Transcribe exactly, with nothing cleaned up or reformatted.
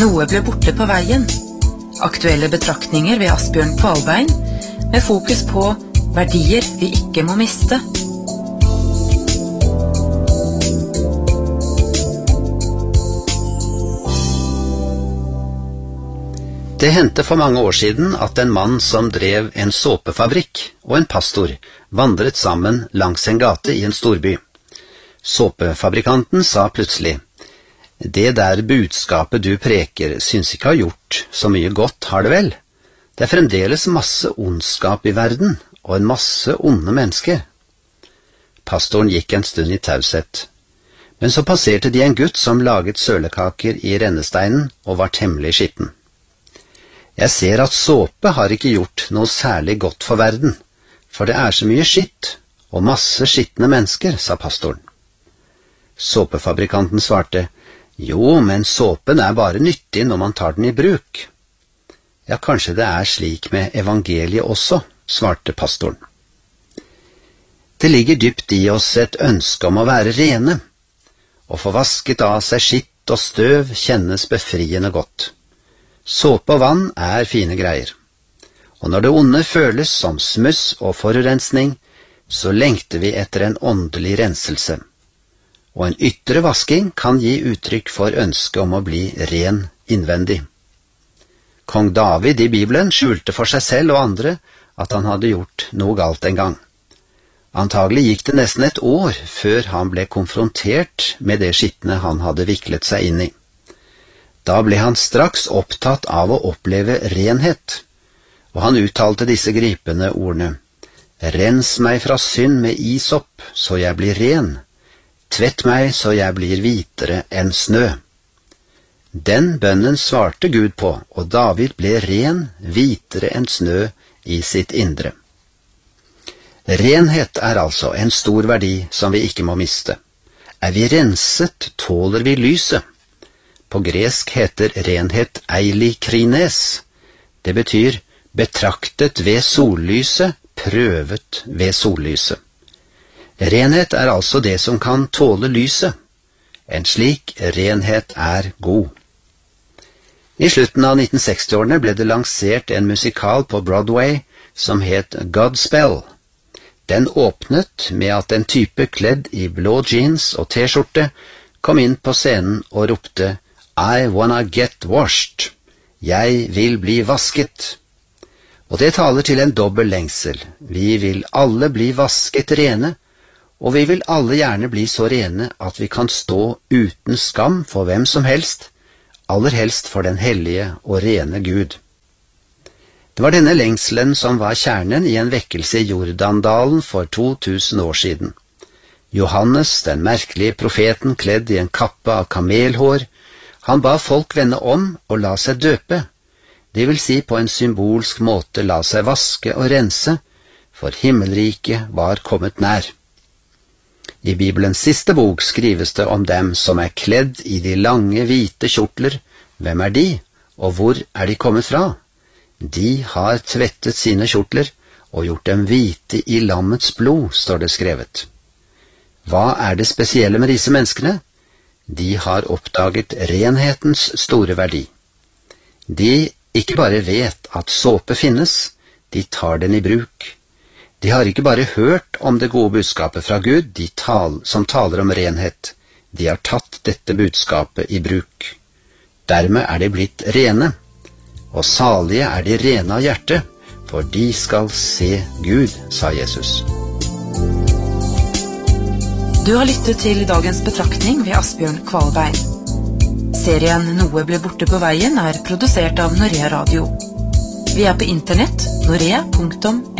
Noe ble borte på veien. Aktuelle betraktninger ved Asbjørn Kvalbein, med fokus på verdier vi ikke må miste. Det hendte for mange år siden at en mann som drev en såpefabrikk og en pastor vandret sammen langs en gate i en storby. Såpefabrikanten sa plutselig: «Det der budskapet du preker syns ikke har gjort så mye godt, har det vel? Det er fremdeles masse ondskap i verden, og en masse onde mennesker.» Pastoren gikk en stund i taushet, men så passerte de en gutt som laget sølekaker i rennesteinen og var temmelig skitten. «Jeg ser at såpe har ikke gjort noe særlig godt for verden, for det er så mye skitt, og masse skittne mennesker», sa pastoren. Såpefabrikanten svarte: «Jo, men såpen er bare nyttig når man tar den i bruk.» «Ja, kanskje det er slik med evangeliet også», svarte pastoren. «Det ligger dypt i oss et ønske om å være rene. Å få vasket av seg skitt og støv kjennes befriende godt. Såpe og vann er fine greier. Og når det onde føles som smuss og forurensning, så lengter vi etter en åndelig renselse. Og en ytre vasking kan gi uttrykk for ønske om å bli ren innvendig. Kong David i Bibelen skjulte for seg selv og andre at han hadde gjort noe galt en gang. Antagelig gikk det nesten et år før han ble konfrontert med det skittene han hadde viklet seg inn i. Da ble han straks opptatt av å oppleve renhet, og han uttalte disse gripende ordene: «Rens meg fra synd med isop, så jeg blir ren. Tvett meg, så jeg blir hvitere enn snø.» Den bønnen svarte Gud på, og David ble ren, hvitere enn snø i sitt indre. Renhet er altså en stor verdi som vi ikke må miste. Er vi renset, tåler vi lyset. På gresk heter renhet eilikrines. Det betyr betraktet ved sollyset, prøvet ved sollyset. Renhet er altså det som kan tåle lyset. En slik renhet er god. I slutten av nitten seksti-årene ble det lansert en musikal på Broadway som het Godspell. Den åpnet med at en type kledd i blå jeans og t-skjorte kom inn på scenen og ropte: «I wanna get washed. Jeg vil bli vasket.» Og det taler til en dobbel lengsel. Vi vil alle bli vasket rene, og vi vil alle gjerne bli så rene at vi kan stå uten skam for hvem som helst, aller helst for den hellige og rene Gud. Det var denne lengselen som var kjernen i en vekkelse i Jordandalen for to tusen år siden. Johannes, den merkelige profeten kledd i en kappe av kamelhår, han ba folk vende om og la seg døpe, det vil si på en symbolsk måte la seg vaske og rense, for himmelriket var kommet nær. I Bibelens siste bok skrives det om dem som er kledd i de lange hvite kjortler. Hvem er de, og hvor er de kommet fra? De har tvettet sine kjortler og gjort dem hvite i lammets blod, står det skrevet. Hva er det spesielle med disse menneskene? De har oppdaget renhetens store verdi. De ikke bare vet at såpe finnes, de tar den i bruk. De har ikke bare hørt om det gode budskapet fra Gud, de tal, som taler om renhet. De har tatt dette budskapet i bruk. Dermed er de blitt rene, og salige er de rene av hjerte, for de skal se Gud, sa Jesus. Du har lyttet til dagens betraktning ved Asbjørn Kvalbein. Serien Noe ble borte på veien er produsert av Norea Radio. Vi er på internett norea punktum